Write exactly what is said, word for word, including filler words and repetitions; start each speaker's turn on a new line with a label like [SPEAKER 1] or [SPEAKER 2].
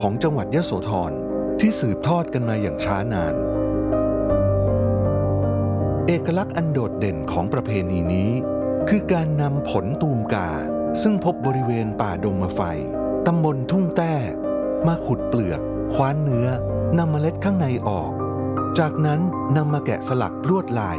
[SPEAKER 1] ของจังหวัดยโสธรที่สืบทอดกันมาอย่างช้านานเอกลักษณ์อันโดดเด่นของประเพณีนี้คือการนำผลตูมกาซึ่งพบบริเวณป่าดงมะไฟตำบลทุ่งแต้มาขุดเปลือกคว้านเนื้อนำเมล็ดข้างในออกจากนั้นนำมาแกะสลักลวดลาย